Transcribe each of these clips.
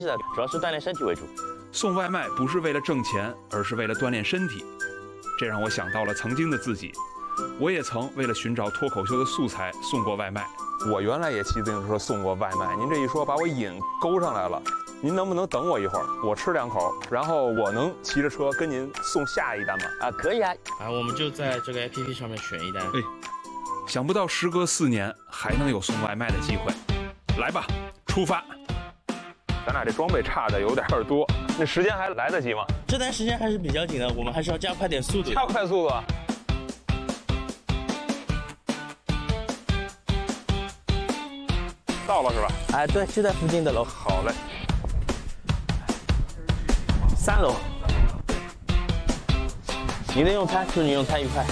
是的，主要是锻炼身体为主。 送外卖不是为了挣钱，而是为了锻炼身体，这让我想到了曾经的自己。我也曾为了寻找脱口秀的素材送过外卖。 我原来也骑自行车送过外卖，您这一说把我瘾勾上来了。您能不能等我一会儿，我吃2口，然后我能骑着车跟您送下一单吗？ 啊，可以啊。我们就在这个 APP 上面选一单。 想不到时隔4年还能有送外卖的机会，来吧，出发。 咱俩这装备差的有点多，那时间还来得及吗？ 这单时间还是比较紧的，我们还是要加快点速度。 加快速度啊！到了是吧？ 哎，对，就在附近的楼。 好嘞。 3楼。您的用餐，祝您用餐愉快。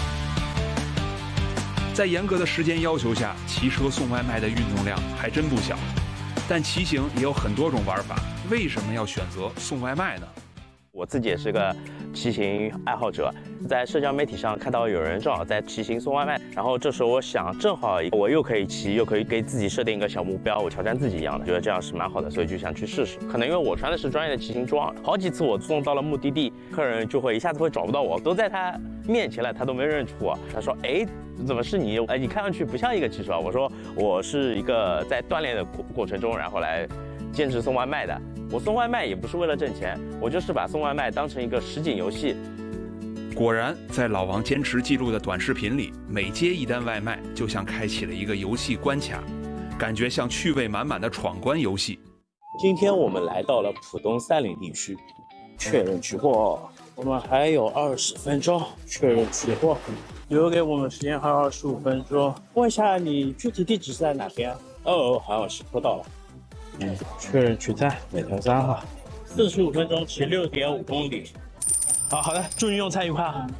在严格的时间要求下，骑车送外卖的运动量还真不小。但骑行也有很多种玩法，为什么要选择送外卖呢？ 我自己也是个骑行爱好者，在社交媒体上看到有人正好在骑行送外卖，然后这时候我想，正好我又可以骑，又可以给自己设定一个小目标，我挑战自己一样的，觉得这样是蛮好的，所以就想去试试。可能因为我穿的是专业的骑行装，好几次我送到了目的地，客人就会一下子会找不到我，都在他面前了，他都没认出我。他说：“哎，怎么是你？你看上去不像一个骑手啊。”我说：“我是一个在锻炼的过程中，然后来兼职送外卖的。我送外卖也不是为了挣钱，我就是把送外卖当成一个实景游戏。” 果然，在老王坚持记录的短视频里，每接一单外卖，就像开启了一个游戏关卡，感觉像趣味满满的闯关游戏。 今天我们来到了浦东三林地区，确认取货，我们还有20分钟确认取货，留给我们时间还有25分钟。问一下，你具体地址是在哪边？好像是收到了。确认取餐，美团3号，45分钟骑6.5公里。好的，祝您用餐愉快啊！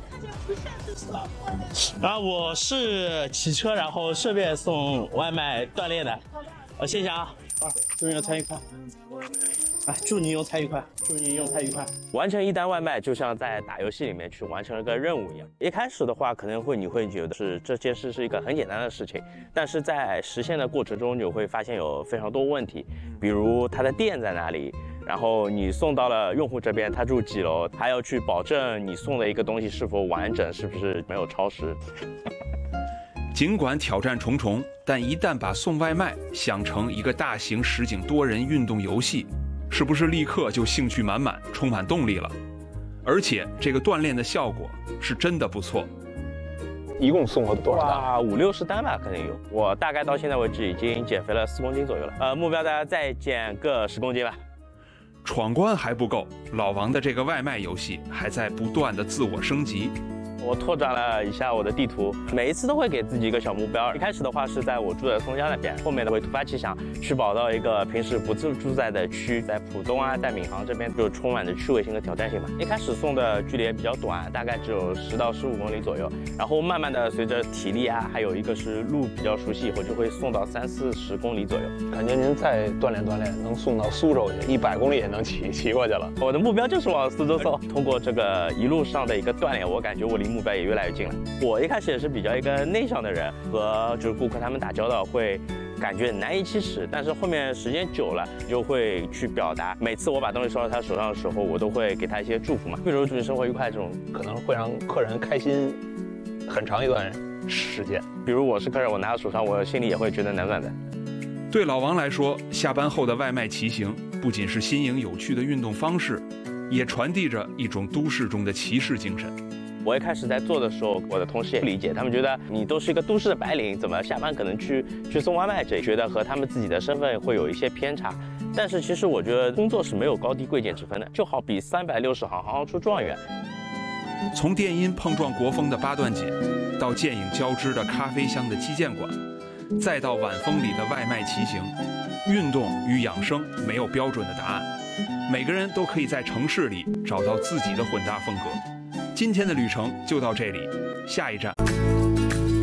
我是骑车，然后顺便送外卖锻炼的。谢谢啊！祝您用餐愉快。祝您用餐愉快，祝您用餐愉快。完成一单外卖，就像在打游戏里面去完成了个任务一样。一开始的话，可能你会觉得这件事是一个很简单的事情，但是在实现的过程中，你会发现有非常多问题，比如它的店在哪里，然后你送到了用户这边，他住几楼，还要去保证你送的一个东西是否完整，是不是没有超时。 尽管挑战重重，但一旦把送外卖想成一个大型实景多人运动游戏，是不是立刻就兴趣满满，充满动力了？而且这个锻炼的效果是真的不错。 一共送了多少单 ？50、60单吧，肯定有。我大概到现在为止已经减肥了4公斤左右了。目标大家再减个10公斤吧。 闯关还不够，老王的这个外卖游戏还在不断的自我升级。 我拓展了一下我的地图，每一次都会给自己一个小目标。一开始的话是在我住的松江那边，后面的会突发奇想去跑到一个平时不住在的区，在浦东啊，在闵行这边就充满着趣味性和挑战性嘛。一开始送的距离也比较短，大概只有10到15公里左右，然后慢慢的随着体力啊，还有一个是路比较熟悉以后，就会送到30、40公里左右。 感觉您再锻炼锻炼，能送到苏州去，100公里也能骑过去了。 我的目标就是往苏州送。通过这个一路上的一个锻炼，我感觉我离目标也越来越近了。我一开始也是比较一个内向的人，和就是顾客他们打交道会感觉难以启齿，但是后面时间久了就会去表达。每次我把东西收到他手上的时候，我都会给他一些祝福嘛，比如祝你生活愉快这种， 可能会让客人开心很长一段时间。 比如我是客人，我拿到手上，我心里也会觉得暖暖的。 对老王来说，下班后的外卖骑行不仅是新颖有趣的运动方式，也传递着一种都市中的骑士精神。 我一开始在做的时候，我的同事也不理解，他们觉得你都是一个都市的白领，怎么下班可能去送外卖，这觉得和他们自己的身份会有一些偏差。但是其实我觉得工作是没有高低贵贱之分的，就好比360行，行行出状元。 从电音碰撞国风的八段锦，到剑影交织的咖啡香的击剑馆，再到晚风里的外卖骑行，运动与养生没有标准的答案，每个人都可以在城市里找到自己的混搭风格。今天的旅程就到这里，下一站